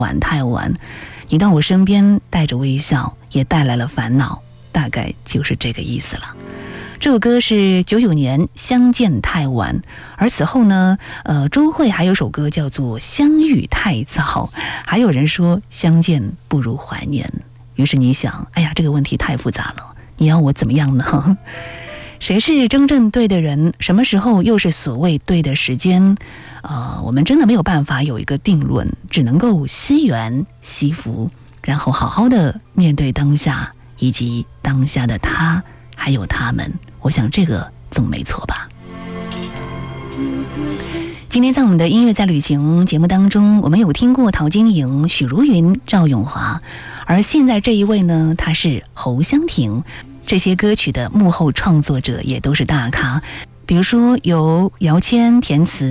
晚太晚，你到我身边带着微笑，也带来了烦恼，大概就是这个意思了。这首歌是99年相见太晚，而此后呢，周蕙还有首歌叫做相遇太早，还有人说相见不如怀念。于是你想，哎呀，这个问题太复杂了，你要我怎么样呢？谁是真正对的人？什么时候又是所谓对的时间？我们真的没有办法有一个定论，只能够惜缘惜福，然后好好的面对当下，以及当下的他还有他们。我想这个总没错吧。今天在我们的音乐在旅行节目当中，我们有听过陶晶莹、许茹芸、赵咏华，而现在这一位呢，他是侯湘婷。这些歌曲的幕后创作者也都是大咖，比如说有姚谦填词，